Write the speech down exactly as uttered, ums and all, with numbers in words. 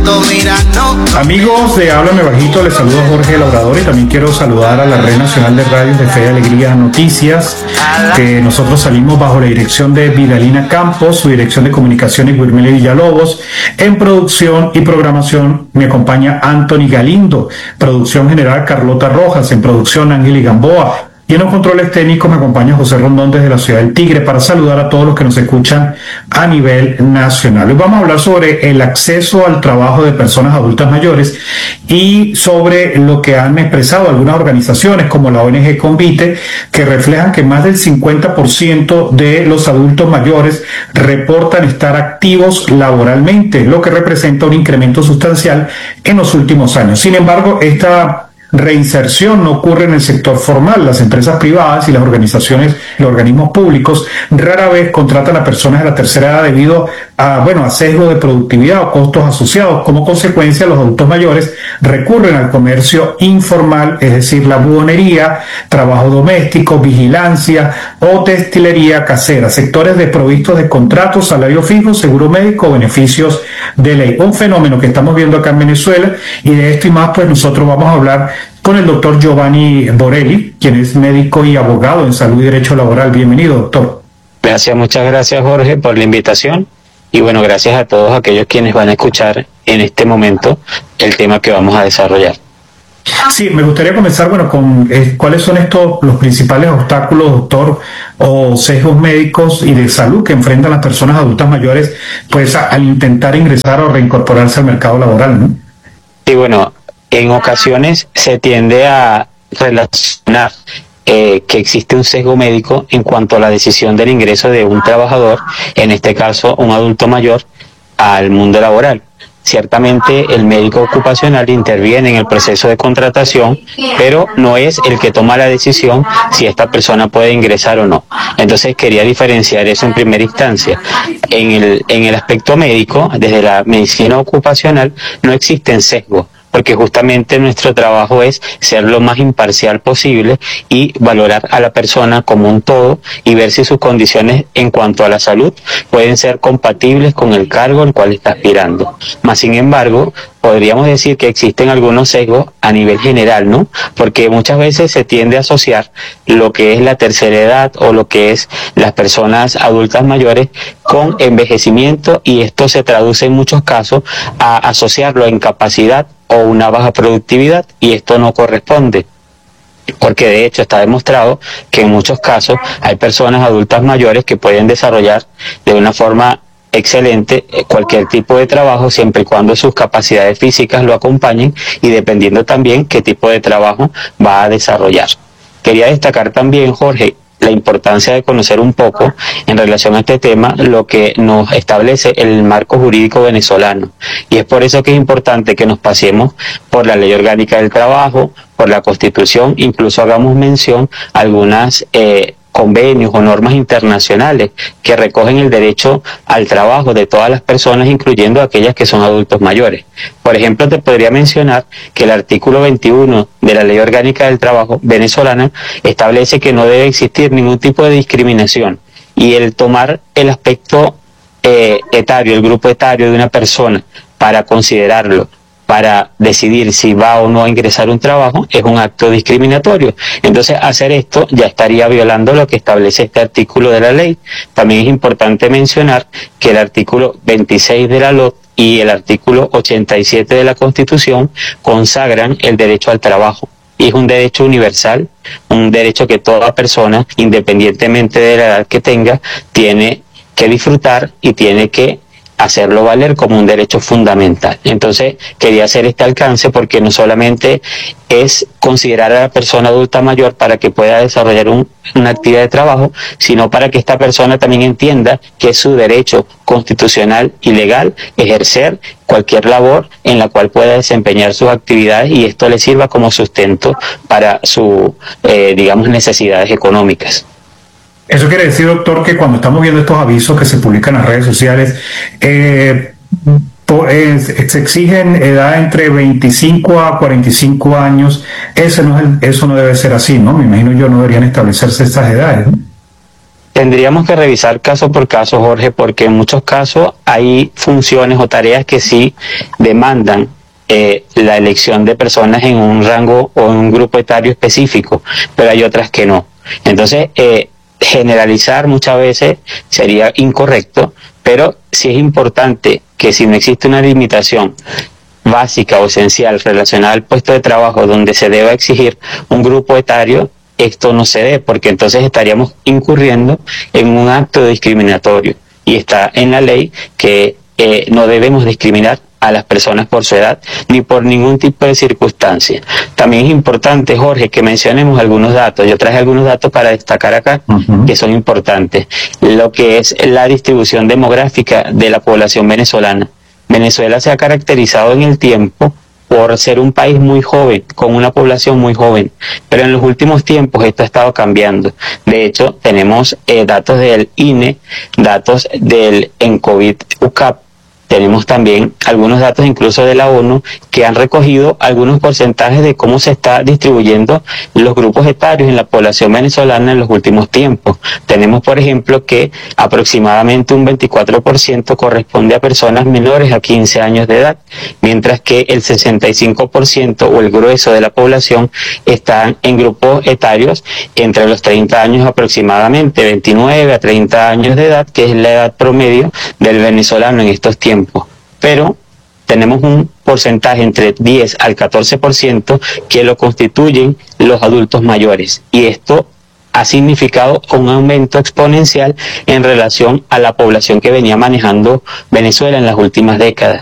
Amigos de Háblame Bajito, les saludo a Jorge Labrador y también quiero saludar a la Red Nacional de Radios de Fe y Alegría Noticias, que nosotros salimos bajo la dirección de Vidalina Campos, su dirección de comunicaciones Wilmile Villalobos. En producción y programación me acompaña Anthony Galindo, producción general Carlota Rojas, en producción Ángel Gamboa. Y en los controles técnicos me acompaña José Rondón desde la ciudad del Tigre para saludar a todos los que nos escuchan a nivel nacional. Hoy vamos a hablar sobre el acceso al trabajo de personas adultas mayores y sobre lo que han expresado algunas organizaciones como la O N G Convite, que reflejan que más del cincuenta por ciento de los adultos mayores reportan estar activos laboralmente, lo que representa un incremento sustancial en los últimos años. Sin embargo, esta reinserción no ocurre en el sector formal. Las empresas privadas y las organizaciones, los organismos públicos rara vez contratan a personas de la tercera edad debido a, bueno, a sesgo de productividad o costos asociados. Como consecuencia, los adultos mayores recurren al comercio informal, es decir, la buhonería, trabajo doméstico, vigilancia o textilería casera, sectores desprovistos de contratos, salario fijo, seguro médico, beneficios de ley. Un fenómeno que estamos viendo acá en Venezuela, y de esto y más pues nosotros vamos a hablar con el doctor Giovanni Borelli, quien es médico y abogado en salud y derecho laboral. Bienvenido, doctor. Gracias, muchas gracias, Jorge, por la invitación. Y bueno, gracias a todos aquellos quienes van a escuchar en este momento el tema que vamos a desarrollar. Sí, me gustaría comenzar, bueno, con eh, cuáles son estos los principales obstáculos, doctor, o sesgos médicos y de salud que enfrentan las personas adultas mayores, pues a, al intentar ingresar o reincorporarse al mercado laboral, ¿no? Sí, bueno, en ocasiones se tiende a relacionar eh, que existe un sesgo médico en cuanto a la decisión del ingreso de un trabajador, en este caso un adulto mayor, al mundo laboral. Ciertamente el médico ocupacional interviene en el proceso de contratación, pero no es el que toma la decisión si esta persona puede ingresar o no. Entonces quería diferenciar eso en primera instancia. En el, en el aspecto médico, desde la medicina ocupacional, no existen sesgos, porque justamente nuestro trabajo es ser lo más imparcial posible y valorar a la persona como un todo y ver si sus condiciones en cuanto a la salud pueden ser compatibles con el cargo al cual está aspirando. Más sin embargo, podríamos decir que existen algunos sesgos a nivel general, ¿no? Porque muchas veces se tiende a asociar lo que es la tercera edad o lo que es las personas adultas mayores con envejecimiento, y esto se traduce en muchos casos a asociarlo a incapacidad o una baja productividad, y esto no corresponde. Porque de hecho está demostrado que en muchos casos hay personas adultas mayores que pueden desarrollar de una forma excelente cualquier tipo de trabajo, siempre y cuando sus capacidades físicas lo acompañen y dependiendo también qué tipo de trabajo va a desarrollar. Quería destacar también, Jorge, la importancia de conocer un poco en relación a este tema lo que nos establece el marco jurídico venezolano, y es por eso que es importante que nos pasemos por la Ley Orgánica del Trabajo, por la Constitución, incluso hagamos mención a algunas eh, convenios o normas internacionales que recogen el derecho al trabajo de todas las personas, incluyendo aquellas que son adultos mayores. Por ejemplo, te podría mencionar que el artículo veintiuno de la Ley Orgánica del Trabajo venezolana establece que no debe existir ningún tipo de discriminación, y el tomar el aspecto eh, etario, el grupo etario de una persona para considerarlo para decidir si va o no a ingresar a un trabajo es un acto discriminatorio. Entonces, hacer esto ya estaría violando lo que establece este artículo de la ley. También es importante mencionar que el artículo veintiséis de la L O T y el artículo ochenta y siete de la Constitución consagran el derecho al trabajo. Y es un derecho universal, un derecho que toda persona, independientemente de la edad que tenga, tiene que disfrutar y tiene que hacerlo valer como un derecho fundamental. Entonces quería hacer este alcance porque no solamente es considerar a la persona adulta mayor para que pueda desarrollar un, una actividad de trabajo, sino para que esta persona también entienda que es su derecho constitucional y legal ejercer cualquier labor en la cual pueda desempeñar sus actividades, y esto le sirva como sustento para sus, eh, digamos, necesidades económicas. Eso quiere decir, doctor, que cuando estamos viendo estos avisos que se publican en las redes sociales, eh, eh, se exigen edad entre veinticinco a cuarenta y cinco años. Ese no es el, eso no debe ser así, ¿no? Me imagino yo no deberían establecerse estas edades, ¿no? Tendríamos que revisar caso por caso, Jorge, porque en muchos casos hay funciones o tareas que sí demandan eh, la elección de personas en un rango o en un grupo etario específico, pero hay otras que no. Entonces, eh, generalizar muchas veces sería incorrecto, pero sí es importante que si no existe una limitación básica o esencial relacionada al puesto de trabajo donde se deba exigir un grupo etario, esto no se dé, porque entonces estaríamos incurriendo en un acto discriminatorio, y está en la ley que eh, no debemos discriminar a las personas por su edad ni por ningún tipo de circunstancia. También es importante, Jorge, que mencionemos algunos datos. Yo traje algunos datos para destacar acá, uh-huh, que son importantes. Lo que es la distribución demográfica de la población venezolana. Venezuela se ha caracterizado en el tiempo por ser un país muy joven, con una población muy joven, pero en los últimos tiempos esto ha estado cambiando. De hecho, tenemos eh, datos del I N E, datos del ENCOVID U C A P, tenemos también algunos datos incluso de la ONU que han recogido algunos porcentajes de cómo se está distribuyendo los grupos etarios en la población venezolana en los últimos tiempos. Tenemos, por ejemplo, que aproximadamente un veinticuatro por ciento corresponde a personas menores a quince años de edad, mientras que el sesenta y cinco por ciento o el grueso de la población están en grupos etarios entre los treinta años aproximadamente, veintinueve a treinta años de edad, que es la edad promedio del venezolano en estos tiempos. Pero tenemos un porcentaje entre diez al catorce por ciento que lo constituyen los adultos mayores, y esto ha significado un aumento exponencial en relación a la población que venía manejando Venezuela en las últimas décadas.